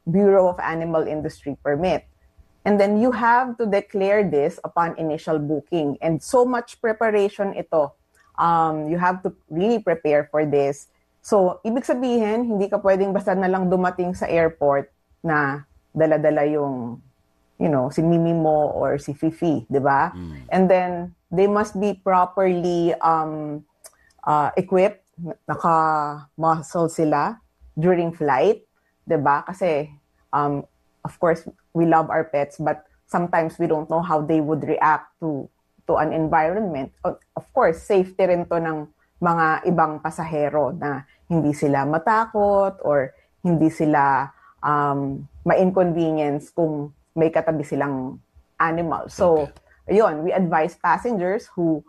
Bureau of Animal Industry permit. And then you have to declare this upon initial booking. And so much preparation ito. You have to really prepare for this. So, ibig sabihin, hindi ka pwedeng basta na lang dumating sa airport na dala-dala yung, si Mimi mo or si Fifi, di ba? And then, they must be properly equipped, naka-muscle sila during flight, di ba? Kasi, of course, we love our pets, but sometimes we don't know how they would react to an environment. Of course, safety rin to ng mga ibang pasahero na hindi sila matakot or hindi sila ma-inconvenience kung may katabi silang animal. So, Ayun, we advise passengers who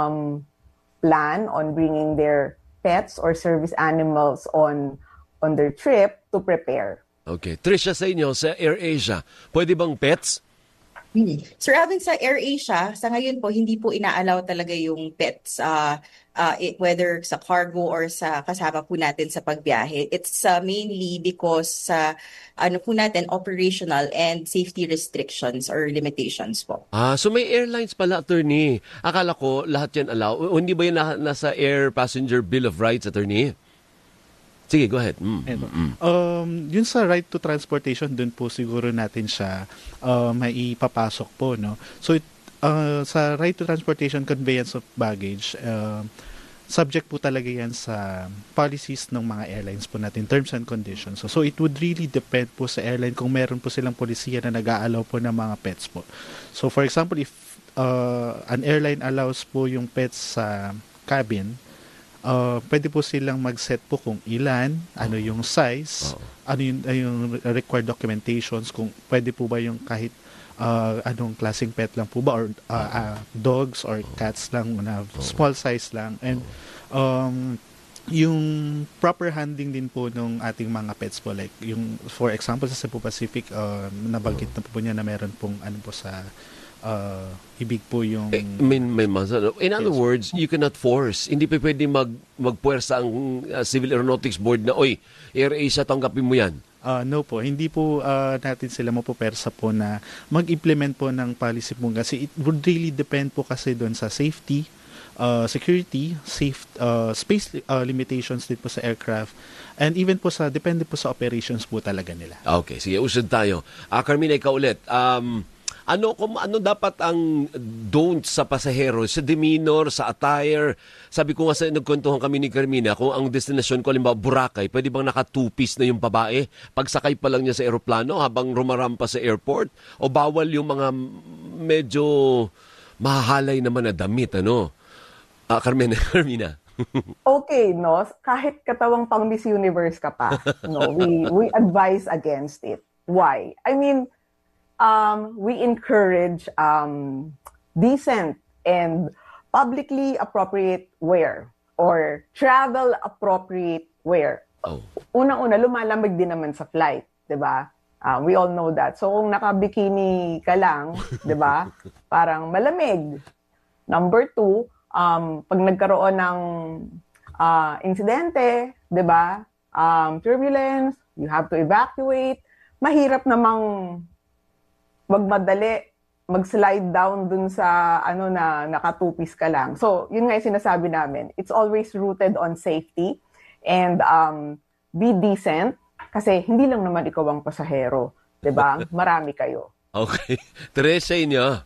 plan on bringing their pets or service animals on their trip to prepare. Okay. Trisha, sa inyo, sa AirAsia, pwede bang pets? Sir Alvin, sa AirAsia, sa ngayon po, hindi po inaalaw talaga yung pets, whether sa cargo or sa kasama po natin sa pagbiyahe. It's mainly because po natin, operational and safety restrictions or limitations po. So may airlines pala, attorney. Akala ko lahat yan allow. O, hindi ba yan nasa Air Passenger Bill of Rights, attorney? Sige, go ahead. Yun sa right to transportation, dun po siguro natin siya maipapasok po, no? So, sa right to transportation, conveyance of baggage, subject po talaga yan sa policies ng mga airlines po natin, terms and conditions. So, it would really depend po sa airline kung meron po silang polisiya na nag-aalaw po ng mga pets po. So, for example, if an airline allows po yung pets sa cabin, pwede po silang mag-set po kung ilan, ano yung size, ano yung required documentations, kung pwede po ba yung kahit anong klaseng pet lang po ba, or dogs or cats lang na small size lang. And yung proper handling din po ng ating mga pets po, like yung for example sa Cebu Pacific, nabanggit na po niya na meron pong ano po sa ibig po yung in other words, you cannot force. Hindi pa pwede magpuwersa ang Civil Aeronautics Board na, oy, AirAsia, tanggapin mo yan. No po, hindi po natin sila mapupersa po na mag-implement po ng policy po, kasi it would really depend po kasi doon sa safety, security, space limitations din po sa aircraft, and even po depende po sa operations po talaga nila. Okay, sige, usad tayo. Carmina, ikaw ulit. Ano dapat ang don't sa pasahero, sa demeanor, sa attire? Sabi ko nga nagkwentuhan kami ni Carmina, kung ang destinasyon ko, halimbawa Boracay, pwede bang naka-two-piece na yung babae pagsakay pa lang niya sa eroplano habang rumarampa sa airport? O bawal yung mga medyo mahahalay naman na damit, ano? Carmina. Okay, no? Kahit katawang pang Miss Universe ka pa, no? We advise against it. Why? I mean, we encourage decent and publicly appropriate wear or travel appropriate wear. Unang-una, lumalamig din naman sa flight, 'di ba? We all know that. So kung naka-bikini ka lang, 'di ba? Parang malamig. Number 2, pag nagkaroon ng insidente, 'di ba? Turbulence, you have to evacuate. Mahirap namang magmadali, mag-slide down dun sa na nakatupis ka lang. So, yun nga yung sinasabi namin. It's always rooted on safety and be decent kasi hindi lang naman ikaw ang pasahero. 'Di ba? Marami kayo. Okay. Teresa, inyo.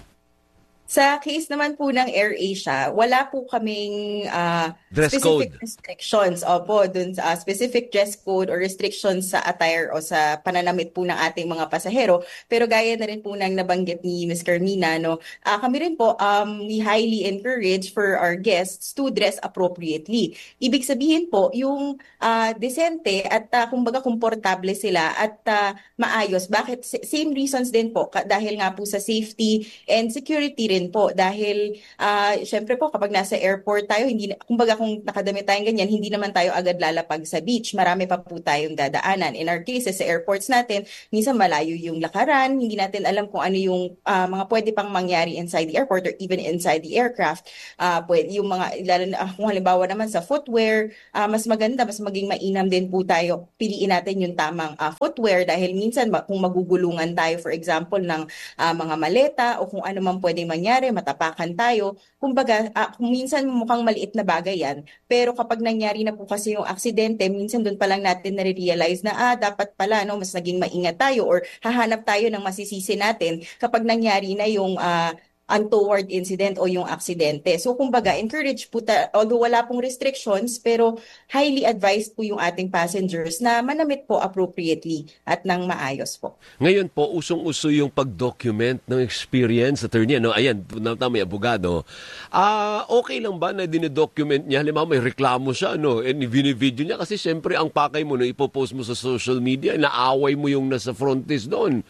Sa case naman po ng AirAsia, wala po kaming specific restrictions. Opo, dun sa specific dress code or restrictions sa attire o sa pananamit po ng ating mga pasahero. Pero gaya na rin po ng nabanggit ni Ms. Carmina, no, kami rin po, we highly encourage for our guests to dress appropriately. Ibig sabihin po, yung decente at kumbaga komportable sila at maayos. Bakit? Same reasons din po, dahil nga po sa safety and security rin din po dahil syempre po kapag nasa airport tayo, kumbaga kung nakadamit tayong ganyan, hindi naman tayo agad lalapag sa beach. Marami pa po tayong dadaanan. In our cases, sa airports natin, minsan malayo yung lakaran, hindi natin alam kung ano yung mga pwede pang mangyari inside the airport or even inside the aircraft. Pwede yung mga, lalo na, kung halimbawa naman sa footwear, mas maganda, mas maging mainam din po tayo. Piliin natin yung tamang footwear dahil minsan kung magugulungan tayo, for example, ng mga maleta o kung ano man pwedeng mangyari, matapakan tayo. Kumbaga, kung minsan mukhang maliit na bagay yan, pero kapag nangyari na po kasi yung aksidente, minsan doon pa lang natin nare-realize na dapat pala mas naging maingat tayo or hahanap tayo ng masisisi natin kapag nangyari na yung untoward incident o yung aksidente. So kumbaga, encourage po, although wala pong restrictions, pero highly advised po yung ating passengers na manamit po appropriately at nang maayos po. Ngayon po, usong-uso yung pag-document ng experience, attorney. Ayan, may abogado. Okay lang ba na dinidocument niya? Halimbawa, may reklamo siya, and video niya kasi syempre ang pakay mo, ipopost mo sa social media, naaway mo yung nasa frontis doon.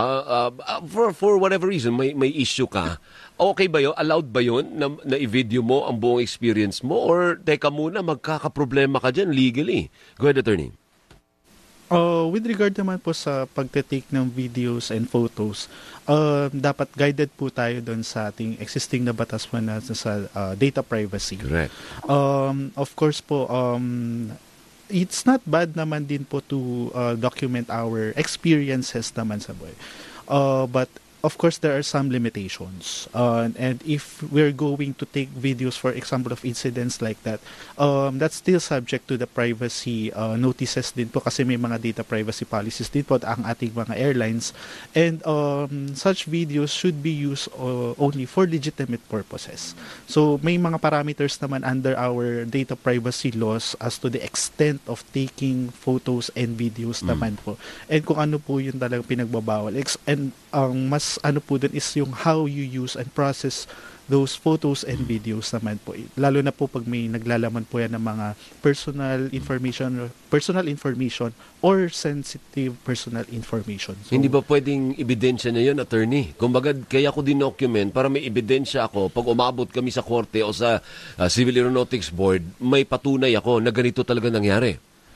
For whatever reason, may issue ka. Okay ba yun? Allowed ba yun na i-video mo ang buong experience mo? Or teka muna, magkakaproblema ka dyan legally? Go ahead, attorney. With regard naman po sa pagte-take ng videos and photos, dapat guided po tayo doon sa ating existing na batas po na sa data privacy. Correct. Of course po, it's not bad naman din po to document our experiences naman sa buhay. But of course, there are some limitations. And if we're going to take videos, for example, of incidents like that, that's still subject to the privacy notices din po kasi may mga data privacy policies din po ang ating mga airlines. And such videos should be used only for legitimate purposes. So may mga parameters naman under our data privacy laws as to the extent of taking photos and videos naman po. And kung ano po yung talagang pinagbabawal. And ang mas ano po dun is yung how you use and process those photos and videos naman po. Lalo na po pag may naglalaman po yan ng mga personal information or sensitive personal information. So, hindi ba pwedeng ebidensya na yun, attorney? Kumbaga, kaya ko din-document para may ebidensya ako pag umabot kami sa korte o sa Civil Aeronautics Board, may patunay ako na ganito talaga nangyari.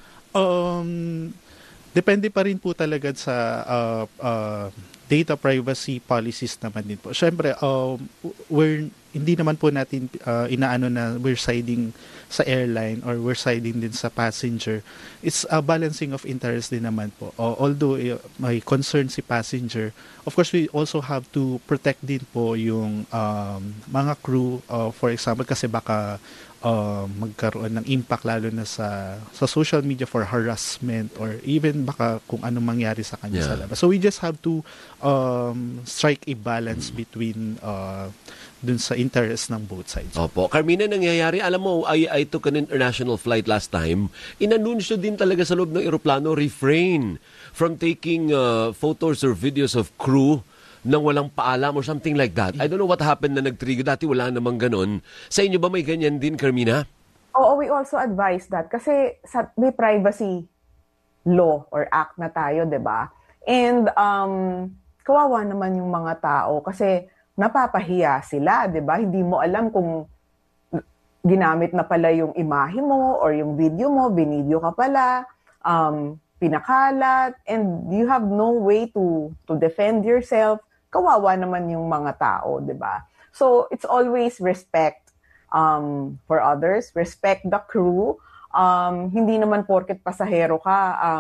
Depende pa rin po talaga sa data privacy policies naman din po. Siyempre, hindi naman po natin inaano na we're siding sa airline or we're siding din sa passenger. It's a balancing of interest din naman po. Although may concern si passenger, of course we also have to protect din po yung mga crew, for example, kasi baka magkaroon ng impact lalo na sa social media for harassment or even baka kung anong mangyari sa kanya sa labas. So we just have to strike a balance between dun sa interest ng both sides. Opo. Carmina, nangyayari, alam mo, I took an international flight last time. Inanunsyo din talaga sa loob ng eroplano, refrain from taking photos or videos of crew nang walang paalam or something like that. I don't know what happened na nag-trigger. Dati wala namang ganun. Sa inyo ba may ganyan din, Carmina? Oo, we also advise that kasi may privacy law or act na tayo, 'di ba? And kawawa naman yung mga tao kasi napapahiya sila, 'di ba? Hindi mo alam kung ginamit na pala yung imahe mo or yung video mo, binidyo ka pala, pinakalat, and you have no way to defend yourself. Kawawa naman yung mga tao, 'di ba? So it's always respect for others, respect the crew. Hindi naman porket pasahero ka,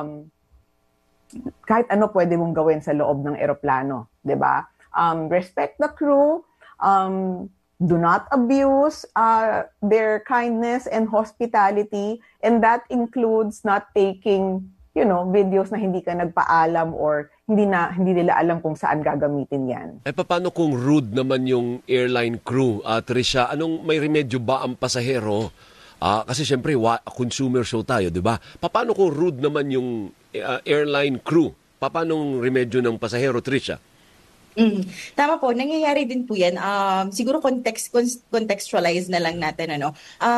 kahit ano pwede mong gawin sa loob ng eroplano, 'di ba? Respect the crew. Do not abuse their kindness and hospitality, and that includes not taking videos na hindi ka nagpaalam or hindi nila alam kung saan gagamitin yan. Paano kung rude naman yung airline crew? Trisha, anong may remedyo ba ang pasahero? Kasi syempre, consumer show tayo, di ba? Paano kung rude naman yung airline crew? Paano remedyo ng pasahero, Trisha? Tama po, nangyayari din po 'yan. Siguro contextualize na lang natin ano.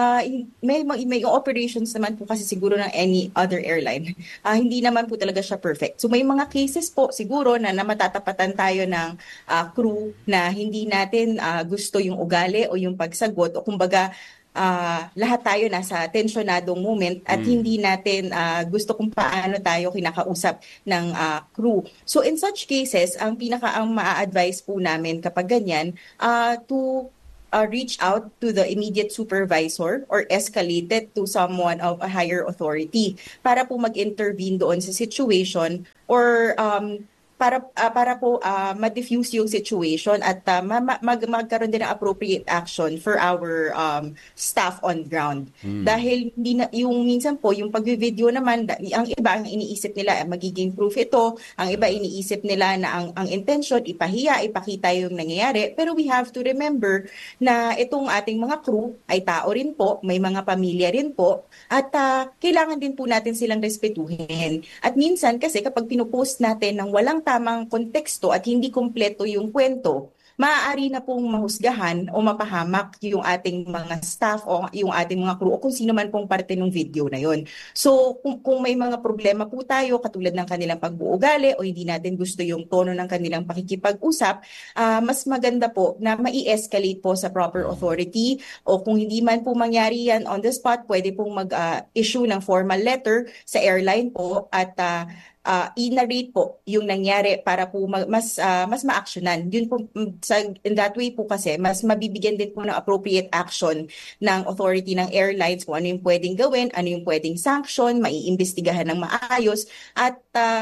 May operations naman po kasi siguro ng any other airline. Hindi naman po talaga siya perfect. So may mga cases po siguro na matatapatan tayo ng crew na hindi natin gusto yung ugali o yung pagsagot o kumbaga lahat tayo nasa tensyonadong moment at hindi natin gusto kung paano tayo kinakausap ng crew. So in such cases, ang maa-advise po namin kapag ganyan, to reach out to the immediate supervisor or escalate it to someone of a higher authority para po mag-intervene doon sa situation or para po ma-diffuse yung situation at magkaroon din ng appropriate action for our staff on ground. Dahil hindi na, yung minsan po yung pag-video naman, ang iba ang iniisip nila magiging proof ito, ang iba iniisip nila na ang intention ipahiya, ipakita yung nangyayari, pero we have to remember na itong ating mga crew ay tao rin po, may mga pamilya rin po at kailangan din po natin silang respetuhin. At minsan kasi kapag pinupost natin ng walang tamang konteksto at hindi kumpleto yung kwento, maaari na pong mahusgahan o mapahamak yung ating mga staff o yung ating mga crew o kung sino man pong parte ng video na yon. So kung may mga problema po tayo katulad ng kanilang pag-uugali o hindi natin gusto yung tono ng kanilang pakikipag-usap, mas maganda po na mai-escalate po sa proper authority o kung hindi man po mangyari yan on the spot, pwede pong mag-issue ng formal letter sa airline po at i-narrate po yung nangyari para po mas ma-actionan. Yun po, in that way po kasi, mas mabibigyan din po ng appropriate action ng authority ng airlines kung ano yung pwedeng gawin, ano yung pwedeng sanction, maiimbestigahan ng maayos, at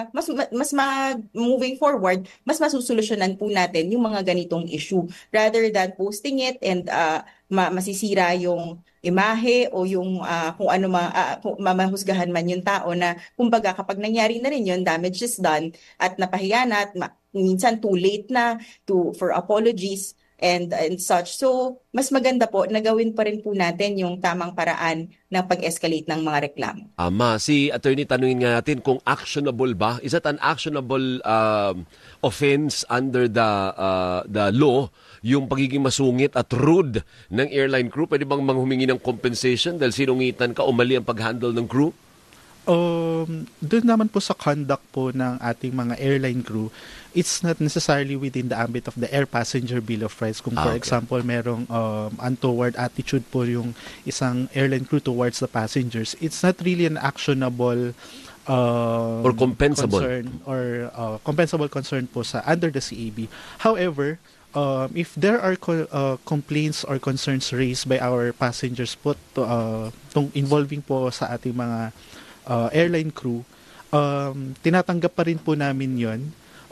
moving forward, mas masusolusyonan po natin yung mga ganitong issue rather than posting it and masisira yung imahe o yung kung ano kung mamahusgahan man yung tao na kumbaga kapag nangyari na rin yun, damage is done at napahiya na at minsan too late na for apologies and such. So mas maganda po na gawin pa rin po natin yung tamang paraan ng pag-escalate ng mga reklamo. Si Attorney, tanungin nga natin kung actionable ba? Is that an actionable offense under the law? Yung pagiging masungit at rude ng airline crew? Pwede bang manghumingi ng compensation dahil sinungitan ka o mali ang pag-handle ng crew? Doon naman po sa conduct po ng ating mga airline crew, it's not necessarily within the ambit of the Air Passenger Bill of Rights. Kung for example, merong untoward attitude po yung isang airline crew towards the passengers, it's not really an actionable or compensable concern or compensable concern po sa under the CAB. However, if there are complaints or concerns raised by our passengers po involving po sa ating mga airline crew, tinatanggap pa rin po namin yon,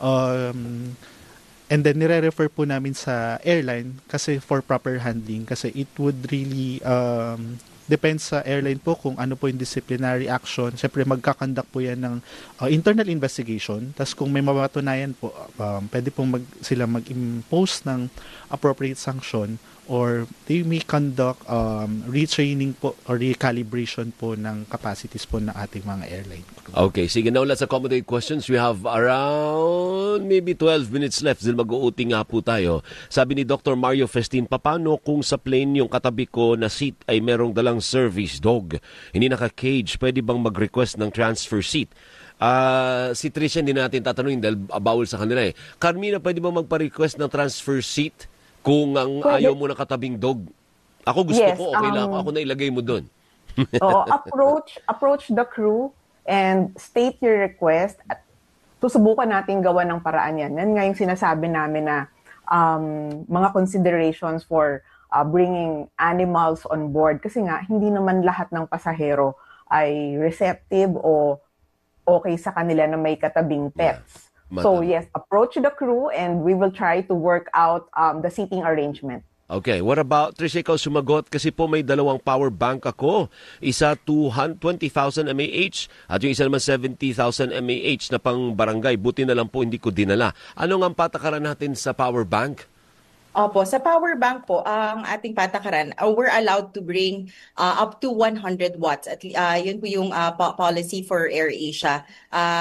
and then nire-refer po namin sa airline kasi for proper handling, kasi it would really depends sa airline po kung ano po yung disciplinary action. Siyempre, magkakandak po yan ng internal investigation. Tapos kung may mapatunayan po, pwede pong sila mag-impose ng appropriate sanction or they may conduct retraining po or recalibration po ng capacities po ng ating mga airline crew. Okay, sige. Now, let's accommodate questions. We have around maybe 12 minutes left. Dahil mag-uuti nga po tayo. Sabi ni Dr. Mario Festin, paano kung sa plane yung katabi ko na seat ay merong dalang service dog? Hindi naka-cage. Pwede bang mag-request ng transfer seat? Si Tricia hindi natin tatanungin dahil bawal sa kanila eh. Carmina, pwede bang magpa-request ng transfer seat kung ayaw mo na katabing dog? Ako gusto ko, okay lang. Ako na ilagay mo doon. Approach the crew and state your request at susubukan natin gawa ng paraan yan. Yan nga yung sinasabi namin na mga considerations for bringing animals on board. Kasi nga, hindi naman lahat ng pasahero ay receptive o okay sa kanila na may katabing pets. Yeah. So yes, approach the crew and we will try to work out the seating arrangement. Okay, what about, Tricia, ikaw sumagot kasi po may dalawang power bank ako. Isa 20,000 mAh at yung isa naman 70,000 mAh na pang barangay. Buti na lang po hindi ko dinala. Ano nga ang patakaran natin sa power bank? Opo, sa power bank po, ang ating patakaran, we're allowed to bring up to 100 watts. At yun po yung policy for AirAsia.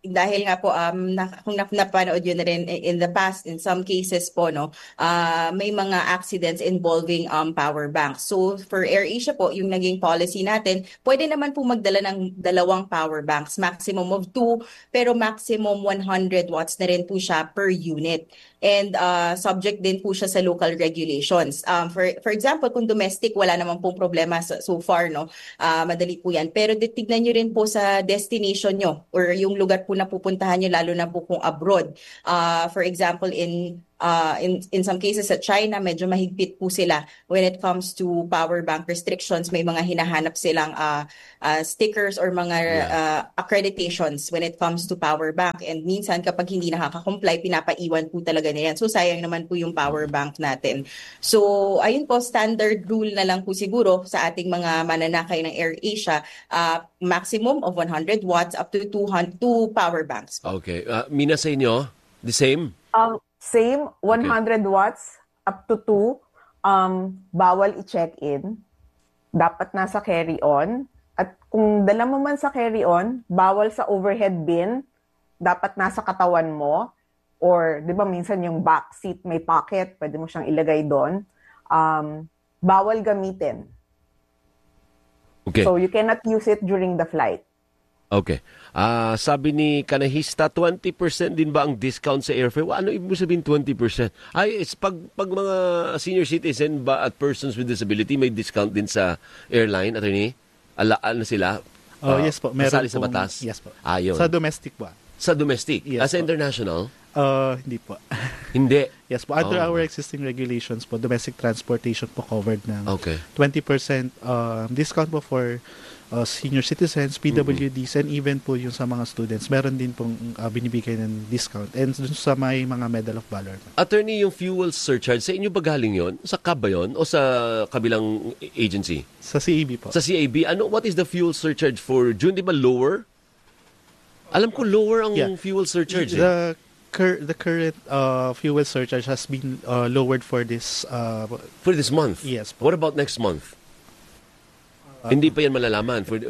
dahil nga po kung napanood yun na rin in the past, in some cases po, no, may mga accidents involving power banks. So for AirAsia po, yung naging policy natin, pwede naman po magdala ng 2 power banks, maximum of 2, pero maximum 100 watts na rin po siya per unit. And subject din po siya sa local regulations. For example, kung domestic, wala naman pong problema so far, no, madali po yan. Pero tignan nyo rin po sa destination nyo or yung lugar po na pupuntahan nyo, lalo na po kung abroad. For example, in some cases sa China, medyo mahigpit po sila when it comes to power bank restrictions. May mga hinahanap silang stickers or mga accreditations when it comes to power bank. And minsan kapag hindi nakaka-comply, pinapaiwan po talaga na yan. So sayang naman po yung power bank natin. So ayun po, standard rule na lang po siguro sa ating mga mananakay ng AirAsia, maximum of 100 watts up to 2 power banks. Okay. Mina, sa inyo, the same? Same, 100 watts up to 2. Bawal i-check-in. Dapat nasa carry-on. At kung dala mo man sa carry-on, bawal sa overhead bin. Dapat nasa katawan mo. Or, di ba, minsan yung back seat may pocket, pwede mo siyang ilagay doon. Bawal gamitin. Okay. So, you cannot use it during the flight. Okay. Sabi ni Kanahista, 20% din ba ang discount sa airfare? Ano ibig sabihin 20%? It's pag mga senior citizen ba at persons with disability, may discount din sa airline, attorney? Ano sila? Yes po. Meron kasali sa batas? Yes po. Yun. Sa domestic po. Sa domestic? Yes, sa international? Hindi po. Hindi? Yes po. Under our existing regulations po, domestic transportation po covered ng 20% discount po for senior citizens, PWDs, and even po yung sa mga students. Meron din pong binibigay ng discount. And sa may mga Medal of Valor. Attorney, yung fuel surcharge, sa inyo ba galing yun? Sa CAB ba yun? O sa kabilang agency? Sa CAB po. Sa CAB. What is the fuel surcharge for June? Di ba lower? Alam ko lower ang fuel surcharge. The current fuel surcharge has been lowered for this month? Yes po. What about next month? Hindi pa yan malalaman for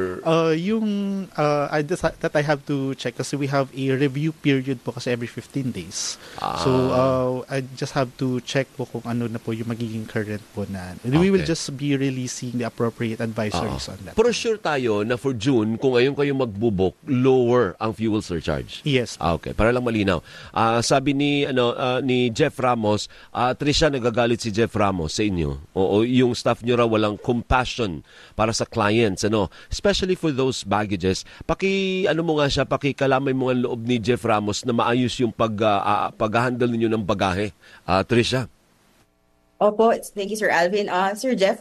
that I have to check kasi we have a review period po kasi every 15 days. So I just have to check po kung ano na po yung magiging current po na. We will just be releasing the appropriate advisories on that. Pero sure tayo na for June, kung ngayon kayo magbubok, lower ang fuel surcharge. Yes. Okay, para lang malinaw. Sabi ni Jeff Ramos, Trisha, nagagalit si Jeff Ramos sa inyo. O yung staff nyo raw walang compassion para sa clients, especially for those baggages. Pakikalamay mo ang loob ni Jeff Ramos na maayos yung pag-handle ninyo ng bagahe. Trisha? Opo, thank you, Sir Alvin. Sir Jeff,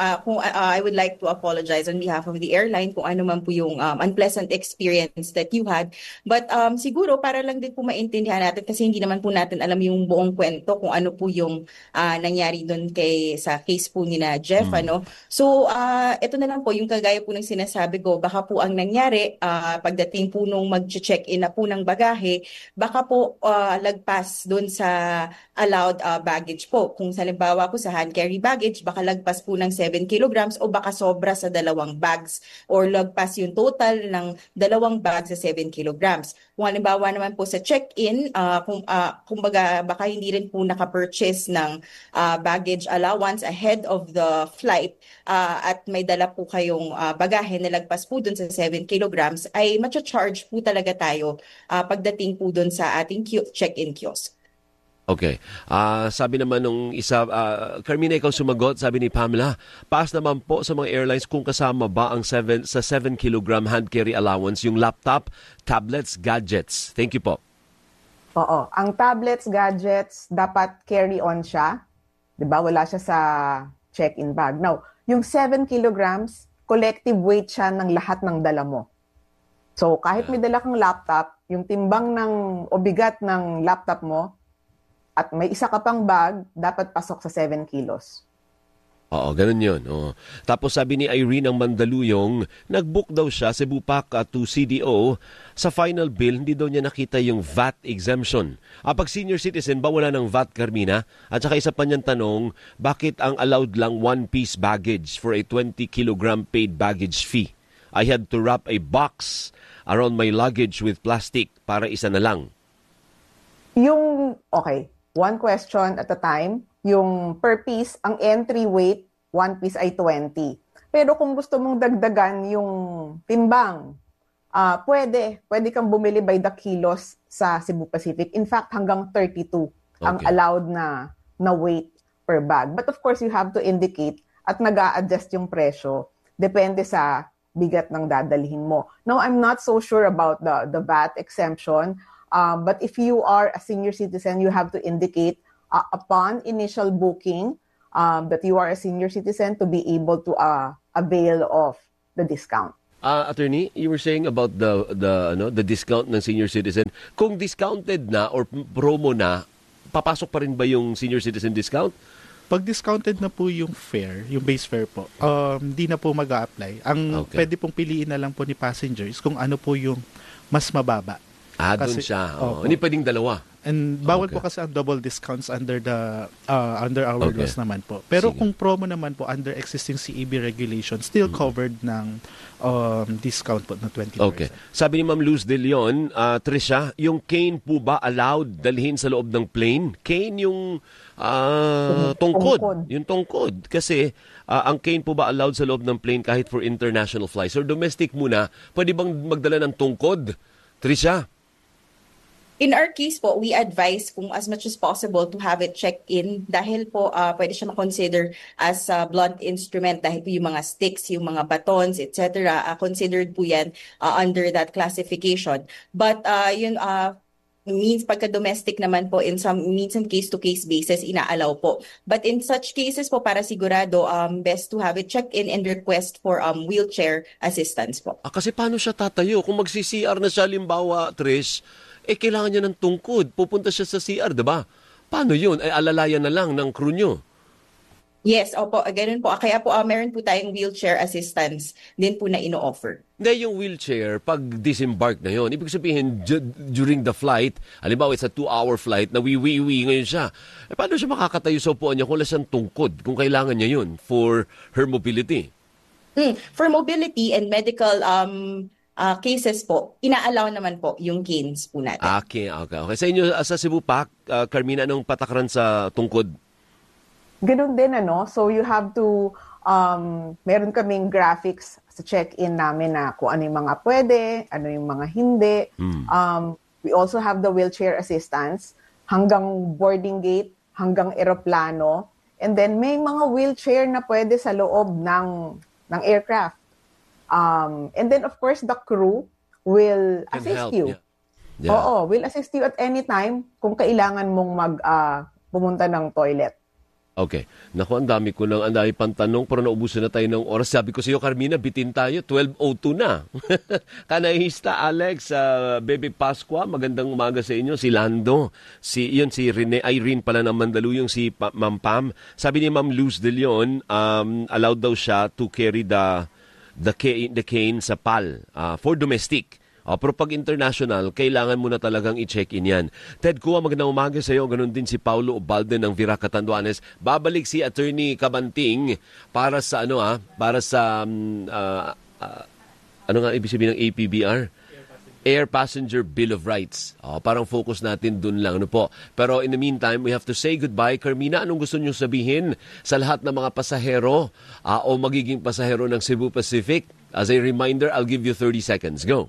I would like to apologize on behalf of the airline kung ano man po yung unpleasant experience that you had. But siguro para lang din po maintindihan natin kasi hindi naman po natin alam yung buong kwento kung ano po yung nangyari doon sa case po ni na Jeff. So, ito na lang po yung kagaya po ng sinasabi ko. Baka po ang nangyari pagdating po nung mag-check-in na po ng bagahe, baka po lagpas doon sa allowed baggage po. Kung halimbawa po sa hand carry baggage, baka lagpas po ng 7 kilograms o baka sobra sa 2 bags or lagpas yung total ng 2 bags sa 7 kilograms. Kung halimbawa naman po sa check-in, kumbaga baka hindi rin po nakapurchase ng baggage allowance ahead of the flight at may dala po kayong bagahe na lagpas po dun sa 7 kilograms, ay matcha-charge po talaga tayo pagdating po dun sa ating check-in kiosk. Okay. Sabi naman nung isa, Carmina, ikaw sumagot, sabi ni Pamela, pass naman po sa mga airlines kung kasama ba ang 7 kilogram hand carry allowance, yung laptop, tablets, gadgets. Thank you po. Oo. Ang tablets, gadgets, dapat carry-on siya. Diba? Wala siya sa check-in bag. Now, yung 7 kilograms, collective weight siya ng lahat ng dala mo. So, kahit may dala kang laptop, yung timbang o bigat ng laptop mo, at may isa ka pang bag, dapat pasok sa 7 kilos. Oo, ganun yun. Oo. Tapos sabi ni Irene ng Mandaluyong, nag-book daw siya sa Bupak to CDO. Sa final bill, hindi daw niya nakita yung VAT exemption. Pag senior citizen ba wala ng VAT, Carmina? At saka isa pa niyang tanong, bakit ang allowed lang one-piece baggage for a 20 kilogram paid baggage fee? I had to wrap a box around my luggage with plastic para isa na lang? Okay, one question at a time. Yung per piece, ang entry weight, one piece ay 20. Pero kung gusto mong dagdagan yung timbang, pwede kang bumili by the kilos sa Cebu Pacific. In fact, hanggang 32 ang allowed na weight per bag. But of course, you have to indicate at nag-a-adjust yung presyo. Depende sa bigat ng dadalhin mo. Now, I'm not so sure about the VAT exemption. But if you are a senior citizen, you have to indicate upon initial booking that you are a senior citizen to be able to avail of the discount. Attorney, you were saying about the discount ng senior citizen. Kung discounted na or promo na, papasok pa rin ba yung senior citizen discount? Pag discounted na po yung fare, yung base fare po, di na po mag-a-apply. Ang pwede pong piliin na lang po ni passengers kung ano po yung mas mababa. Doon siya. Hindi pwedeng dalawa. And bawal po kasi ang double discounts under our laws naman po. Pero kung promo naman po under existing CAB regulations, still covered ng discount po na 20%. Okay. Sabi ni Ma'am Luz De Leon, Trisha, yung cane po ba allowed dalhin sa loob ng plane? Cane yung tungkod. Yung tungkod. Kasi ang cane po ba allowed sa loob ng plane kahit for international flights? Or domestic muna, pwede bang magdala ng tungkod? Trisha? In our case po, we advise kung as much as possible to have it checked in dahil po pwede siya ma-consider as a blunt instrument dahil po yung mga sticks, yung mga batons, etc. Considered po yan under that classification. But means pagka-domestic naman po, minsan case-to-case basis, inaalaw po. But in such cases po, para sigurado, best to have it checked in and request for wheelchair assistance po. Kasi paano siya tatayo? Kung magsi-CR na siya, limbawa, Trish, kailangan niya ng tungkod. Pupunta siya sa CR, diba? Paano yun? Alalayan na lang ng crew nyo. Yes, opo, ganun po. Kaya po, meron po tayong wheelchair assistance din po na ino-offer. Hindi, yung wheelchair, pag disembark na yun, ibig sabihin, during the flight, halimbawa, it's a 2-hour flight, na wiwi ngayon siya. Paano siya makakatayo sa upuan niya kung wala siyang tungkod, kung kailangan niya yun for her mobility? For mobility and medical cases po, inaalaw naman po yung canes po natin. Okay. Sa inyo, sa Cebu PAC, Carmina, anong patakaran sa tungkod? Ganun din, So you have to, meron kaming graphics sa check-in namin na kung ano yung mga pwede, ano yung mga hindi. We also have the wheelchair assistance hanggang boarding gate, hanggang eroplano. And then may mga wheelchair na pwede sa loob ng aircraft. And then, of course, the crew will assist you. Yeah. Oo, will assist you at any time kung kailangan mong pumunta ng toilet. Okay. Naku, ang dami pang tanong, pero naubusan na tayo ng oras. Sabi ko sa iyo, Carmina, bitin tayo. 12:02 na. Kanahista, Alex, Bebe Pascua, magandang umaga sa inyo. Si Lando, si Irene pala ng Mandaluyong, si Ma'am Pam. Sabi ni Ma'am Luz De Leon, allowed daw siya to carry the cane sa PAL for domestic. Pero pag international, kailangan mo na talagang i-check-in yan. Ted Kua, magandang umaga sa iyo. Ganon din si Paulo Ubalde ng Vira Catanduanes. Babalik si Attorney Cabanting para sa ano nga ibig sabihin ng APBR? Air Passenger Bill of Rights. Parang focus natin dun lang. Pero in the meantime, we have to say goodbye. Carmina, anong gusto niyo sabihin sa lahat ng mga pasahero o magiging pasahero ng Cebu Pacific? As a reminder, I'll give you 30 seconds. Go.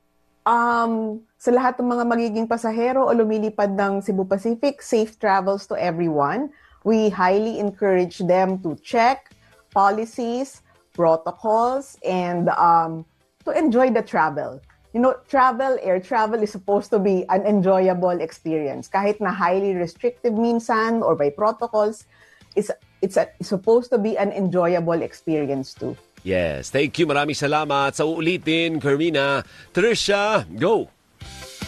Sa lahat ng mga magiging pasahero o lumilipad ng Cebu Pacific, safe travels to everyone. We highly encourage them to check policies, protocols, and to enjoy the travel. Air travel is supposed to be an enjoyable experience. Kahit na highly restrictive minsan or by protocols, it's supposed to be an enjoyable experience too. Yes, thank you. Maraming salamat. Sa uulitin, Carmina. Trisha, go!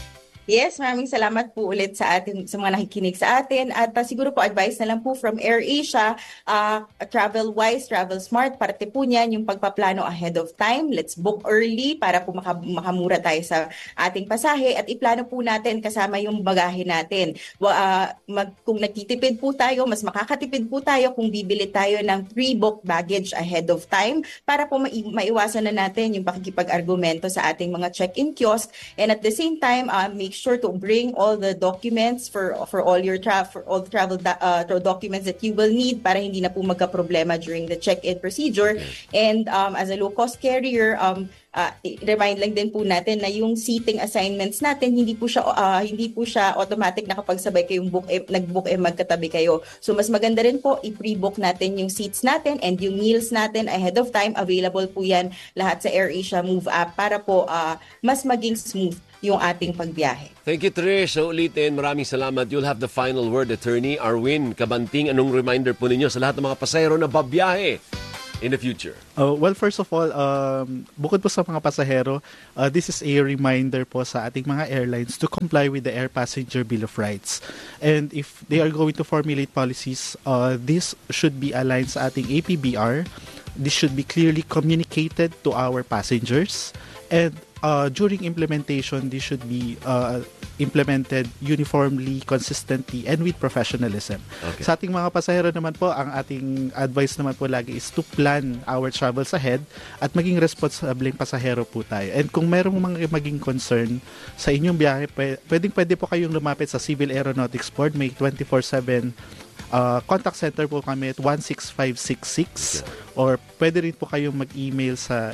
Yes, maraming salamat po ulit sa mga nakikinig sa atin at siguro po advice na lang po from AirAsia, travel wise, travel smart, parte po niyan yung pagpaplano ahead of time. Let's book early para po makamura tayo sa ating pasahe at iplano po natin kasama yung bagahe natin. Kung nagtitipid po tayo, mas makakatipid po tayo kung bibili tayo ng pre-book baggage ahead of time para po maiwasan na natin yung pakikipag-argumento sa ating mga check-in kiosk, and at the same time make sure to bring all the documents for all your travel documents that you will need para hindi na po magka-problema during the check-in procedure. And as a low-cost carrier, remind lang din po natin na yung seating assignments natin hindi po siya automatic na kapag sabay kayong nag-book magkatabi kayo. So mas maganda rin po i-pre-book natin yung seats natin and yung meals natin ahead of time. Available po yan lahat sa AirAsia Move app para po mas maging smooth yung ating pagbiyahe. Thank you, Trish. So ulitin, maraming salamat. You'll have the final word, Attorney Arwin Cabanting. Anong reminder po ninyo sa lahat ng mga pasahero na babiyahe in the future? Well, first of all, bukod po sa mga pasahero, this is a reminder po sa ating mga airlines to comply with the Air Passenger Bill of Rights. And if they are going to formulate policies, this should be aligned sa ating APBR. This should be clearly communicated to our passengers. And during implementation, this should be implemented uniformly, consistently, and with professionalism. Okay. Sa ating mga pasahero naman po, ang ating advice naman po lagi is to plan our travels ahead at maging responsableng pasahero po tayo. And kung merong mga maging concern sa inyong biyahe, pwede po kayong lumapit sa Civil Aeronautics Board. May 24/7 contact center po kami at 16566, or pwede rin po kayong mag-email sa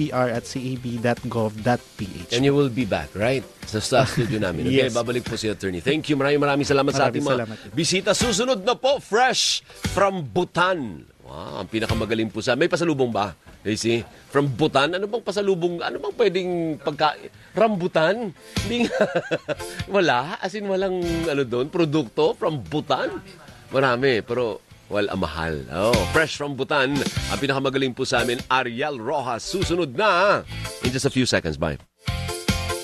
apbr@cab.gov.ph. And you will be back, right? Sa studio namin. Okay, Yes. Babalik po si Attorney. Thank you. Maraming salamat sa ating mga bisita. Susunod na po, fresh from Bhutan. Wow, ang pinakamagaling po sa... May pasalubong ba? Daisy? From Bhutan? Ano bang pasalubong? Ano bang pwedeng rambutan? Hindi nga. Wala? As in, walang doon, produkto from Bhutan? Marami, pero mahal. Fresh from Bhutan. Ang pinakamagaling po sa amin, Ariel Rojas. Susunod na in just a few seconds. Bye.